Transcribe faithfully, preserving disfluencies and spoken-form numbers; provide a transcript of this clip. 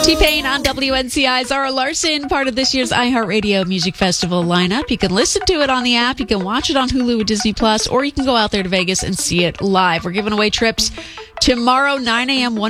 T-Pain on W N C I. Zara Larson, part of this year's iHeartRadio Music Festival lineup. You can listen to it on the app. You can watch it on Hulu with Disney Plus, or you can go out there to Vegas and see it live. We're giving away trips tomorrow, nine a.m., one